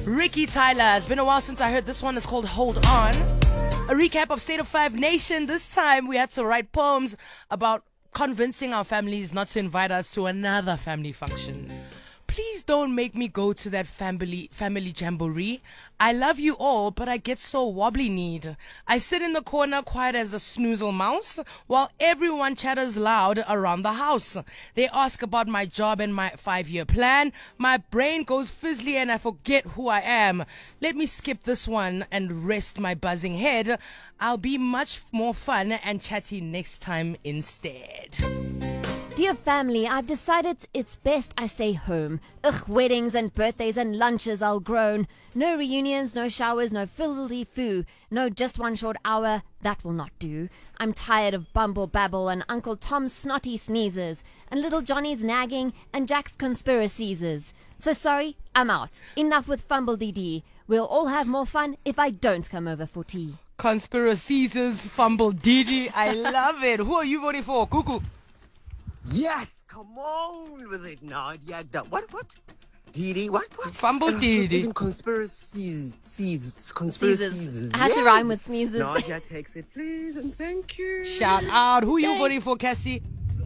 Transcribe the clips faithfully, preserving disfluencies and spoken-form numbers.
Ricky Tyler. It's been a while since I heard this one. It's called Hold On. A recap of State of Five Nation. This time we had to write poems about convincing our families not to invite us to another family function. Please don't make me go to that family family jamboree. I love you all, but I get so wobbly-kneed. I sit in the corner quiet as a snoozle mouse while everyone chatters loud around the house. They ask about my job and my five-year plan. My brain goes fizzly and I forget who I am. Let me skip this one and rest my buzzing head. I'll be much more fun and chatty next time instead. Dear family, I've decided it's best I stay home. Ugh, weddings and birthdays and lunches, I'll groan. No reunions, no showers, no fiddly-foo. No just one short hour, that will not do. I'm tired of bumble babble and Uncle Tom's snotty sneezes, and little Johnny's nagging and Jack's conspiracies. So sorry, I'm out. Enough with fumble-dee-dee. We'll all have more fun if I don't come over for tea. Conspiracies, fumble Didi. I love it. Who are you voting for, Cuckoo? Yes, come on with it, Nadia. What, what? Didi, what, what? Fumble Didi. Even conspiracies, seizes, conspiracies. Sneezes. I had to rhyme with sneezes. Nadia takes it, please, and thank you. Shout out. Who are you Thanks. voting for, Cassie?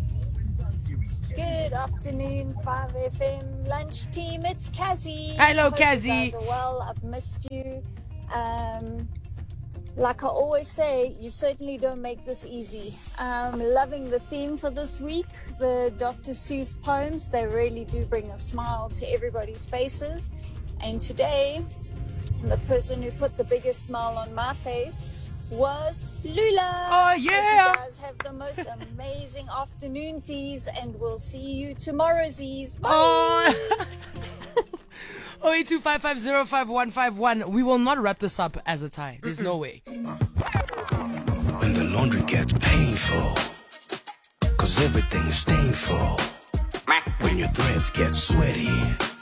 Good afternoon, five F M lunch team. It's Kazzy. Hello, Hope Kazzy. You guys are well. I've missed you. Um, like I always say, you certainly don't make this easy. Um, loving the theme for this week, the Doctor Seuss poems. They really do bring a smile to everybody's faces. And today, the person who put the biggest smile on my face was Lula. Oh, yeah. Hope you guys have the most amazing afternoon, Z's, and we'll see you tomorrow, Z's. Bye. Oh. oh eight two five five zero five one five one. We will not wrap this up as a tie. There's Mm-mm. no way. When the laundry gets painful, cause everything is stainful. When your threads get sweaty,